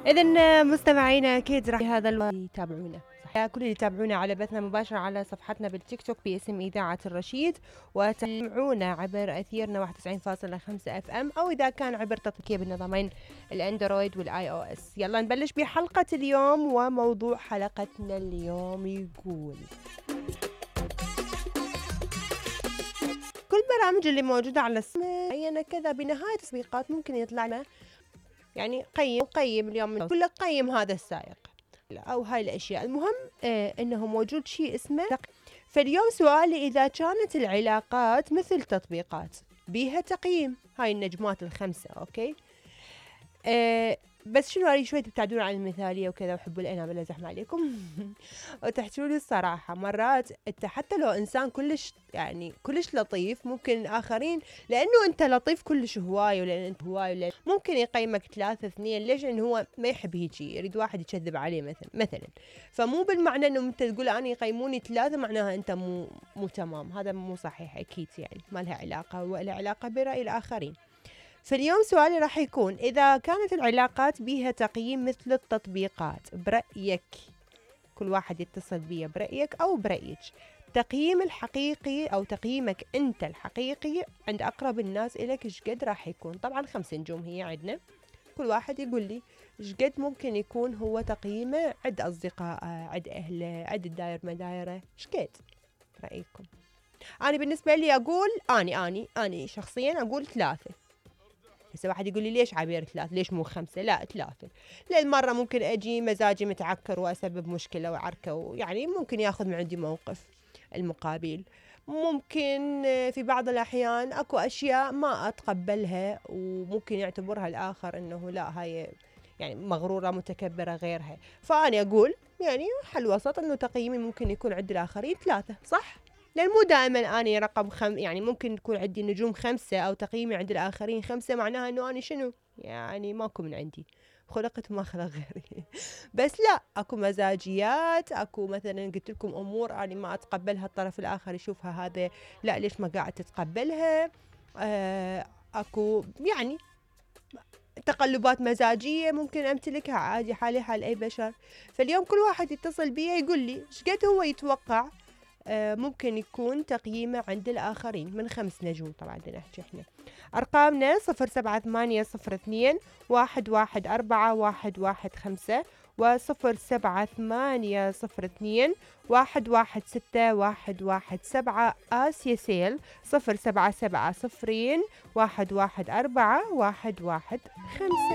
إذن مستمعينا أكيد راح هذا يتابعونا صح كل اللي يتابعونا على بثنا مباشر على صفحتنا بالتيك توك باسم إذاعة الرشيد، وتابعونا عبر أثيرنا 91.5 اف ام، أو إذا كان عبر تطبيقية بالنظامين الأندرويد والآي أو اس. يلا نبلش بحلقة اليوم، وموضوع حلقتنا اليوم يقول: كل برامج اللي موجودة على السماء معينة كذا بنهاية تطبيقات ممكن يطلع لنا يعني قيم اليوم يقول لك قيم هذا السائق او هاي الاشياء. المهم انه موجود شيء اسمه فاليوم سؤالي: اذا كانت العلاقات مثل تطبيقات بيها تقييم، هاي النجمات الخمسة، اوكي، بس شنو اريد شوي تبتعدون عن المثاليه وكذا، وحبوا الانام لا زحمه عليكم وتحكوا لي الصراحه. مرات انت حتى لو انسان كلش كلش لطيف، ممكن الاخرين لانه انت لطيف كلش هواي، ولان انت هواي ولان ممكن يقيمك 3-2. ليش؟ انه هو ما يحب هيجي، يريد واحد يكذب عليه مثلا. فمو بالمعنى انه انت تقول انا يقيموني 3 معناها انت مو تمام، هذا مو صحيح اكيد، يعني ما لها علاقه، ولا علاقه براي الاخرين. فاليوم سؤالي راح يكون: إذا كانت العلاقات بيها تقييم مثل التطبيقات، برأيك، كل واحد يتصل بيه برأيك أو برأيك، تقييم الحقيقي أو تقييمك أنت الحقيقي عند أقرب الناس إليك إيش قد راح يكون؟ طبعا 5 نجوم هي عندنا، كل واحد يقول لي إيش قد ممكن يكون هو تقييمه عند أصدقائه، عند أهله، عند الداير مدايره، إيش قد رأيكم؟ أنا بالنسبة لي أقول أني شخصيا أقول 3. هسه واحد يقول لي ليش عبير 3؟ ليش مو 5؟ لا 3، لأن مرة ممكن أجي مزاجي متعكر وأسبب مشكلة وعركة، ويعني ممكن ياخذ من عندي موقف المقابل. ممكن في بعض الأحيان أكو أشياء ما أتقبلها، وممكن يعتبرها الآخر أنه لا هاي يعني مغرورة متكبرة غيرها. فأنا أقول يعني حل وسط، أنه تقييمي ممكن يكون عند الآخرين 3، صح؟ لأن مو دائما أنا رقم يعني ممكن يكون عندي نجوم 5 أو تقييمي عند الآخرين 5، معناها أنه أنا شنو يعني ماكو من عندي، خلقت ما خلق غيري بس لا، أكو مزاجيات، أكو مثلا قلت لكم أمور أنا ما أتقبلها، الطرف الآخر يشوفها هذا لا ليش ما قاعد تتقبلها. أكو يعني تقلبات مزاجية ممكن أمتلكها عادي، حالي حال أي بشر. فاليوم كل واحد يتصل بي يقول لي ايش قد هو يتوقع ممكن يكون تقييمه عند الآخرين من 5 نجوم. طبعا بدنا نحكي احنا أرقامنا 07802 114 115 و07802 116 آسيا سيل 077 114 115.